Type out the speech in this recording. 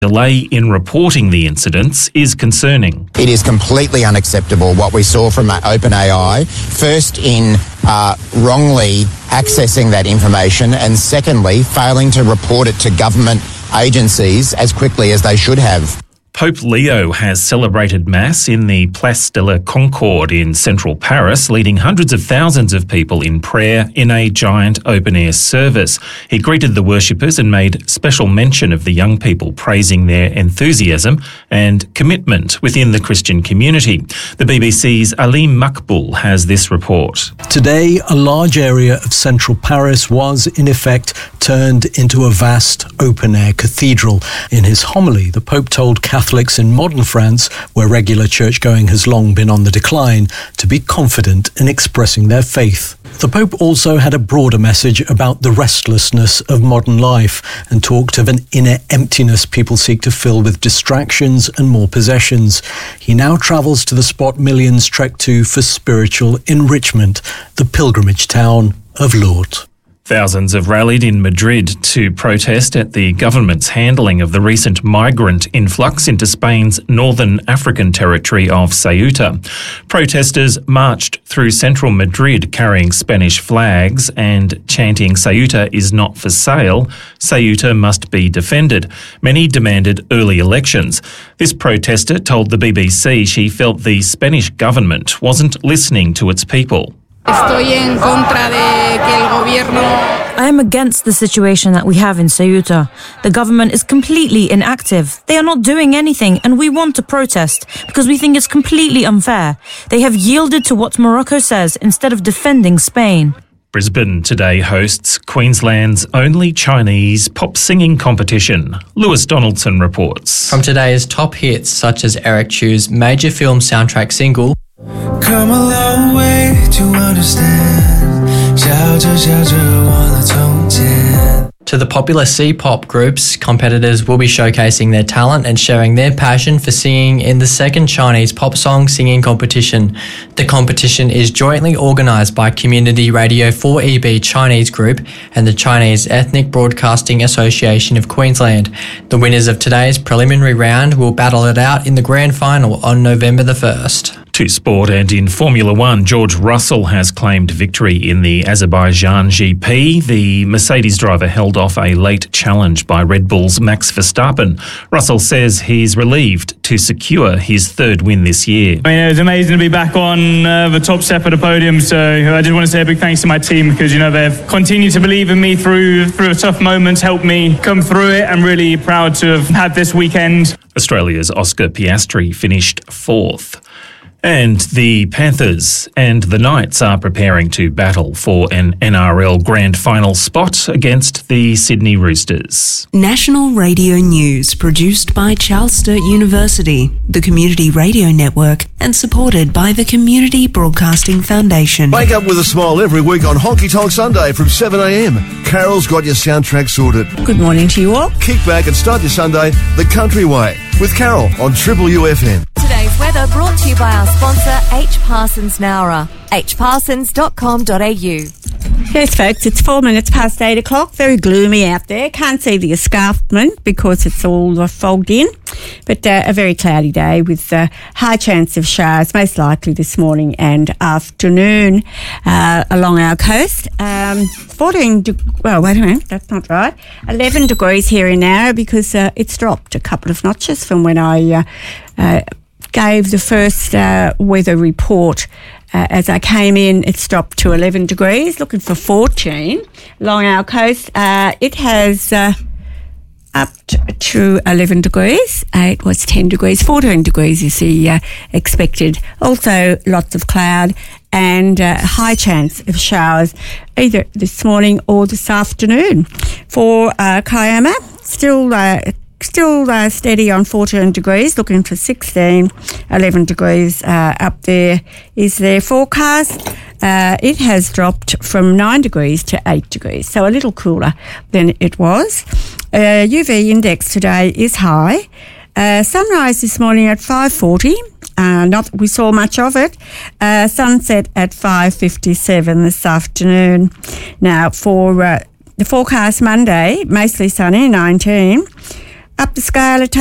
delay in reporting the incidents is concerning. It is completely unacceptable what we saw from OpenAI, first in wrongly accessing that information and secondly failing to report it to government agencies as quickly as they should have. Pope Leo has celebrated Mass in the Place de la Concorde in central Paris, leading hundreds of thousands of people in prayer in a giant open-air service. He greeted the worshippers and made special mention of the young people, praising their enthusiasm and commitment within the Christian community. The BBC's Alim Makboul has this report. Today, a large area of central Paris was, in effect, turned into a vast open-air cathedral. In his homily, the Pope told Catholics in modern France, where regular church-going has long been on the decline, to be confident in expressing their faith. The Pope also had a broader message about the restlessness of modern life and talked of an inner emptiness people seek to fill with distractions and more possessions. He now travels to the spot millions trek to for spiritual enrichment, the pilgrimage town of Lourdes. Thousands have rallied in Madrid to protest at the government's handling of the recent migrant influx into Spain's northern African territory of Ceuta. Protesters marched through central Madrid carrying Spanish flags and chanting "Ceuta is not for sale, Ceuta must be defended." Many demanded early elections. This protester told the BBC she felt the Spanish government wasn't listening to its people. I am against the situation that we have in Ceuta. The government is completely inactive. They are not doing anything, and we want to protest because we think it's completely unfair. They have yielded to what Morocco says instead of defending Spain. Brisbane today hosts Queensland's only Chinese pop singing competition. Lewis Donaldson reports. From today's top hits, such as Eric Chu's major film soundtrack single, Come a long way to understand, 笑着笑着忘了从前。 to the popular C-pop groups, competitors will be showcasing their talent and sharing their passion for singing in the second Chinese pop song singing competition. The competition is jointly organised by Community Radio 4EB Chinese Group and the Chinese Ethnic Broadcasting Association of Queensland. The winners of today's preliminary round will battle it out in the grand final on November the 1st. To sport, and in Formula One, George Russell has claimed victory in the Azerbaijan GP. The Mercedes driver held off a late challenge by Red Bull's Max Verstappen. Russell says he's relieved to secure his third win this year. I mean, it was amazing to be back on the top step of the podium, so I just want to say a big thanks to my team because, you know, they've continued to believe in me through tough moments, helped me come through it. I'm really proud to have had this weekend. Australia's Oscar Piastri finished fourth. And the Panthers and the Knights are preparing to battle for an NRL Grand Final spot against the Sydney Roosters. National Radio News, produced by Charles Sturt University, the Community Radio Network, and supported by the Community Broadcasting Foundation. Wake up with a smile every week on Honky Tonk Sunday from 7 a.m. Carol's got your soundtrack sorted. Good morning to you all. Kick back and start your Sunday the country way with Carol on Triple UFM. Today's weather brought to you by our sponsor, H. Parsons Nowra, hparsons.com.au. Yes, folks, it's 4 minutes past 8 o'clock. Very gloomy out there. Can't see the escarpment because it's all fogged in. But a very cloudy day with high chance of showers, most likely this morning and afternoon along our coast. 11 degrees here in Nowra because it's dropped a couple of notches from when I gave the first weather report. As I came in, it's dropped to 11 degrees, looking for 14 along our coast. It has up to 11 degrees. It was 10 degrees. 14 degrees is the expected. Also, lots of cloud and high chance of showers either this morning or this afternoon. For Kiama, still steady on 14 degrees, looking for 16, 11 degrees up there is their forecast. It has dropped from 9 degrees to 8 degrees, so a little cooler than it was. UV index today is high. Sunrise this morning at 5:40. Not that we saw much of it. Sunset at 5:57 this afternoon. Now, for the forecast Monday, mostly sunny, 19. up the scale a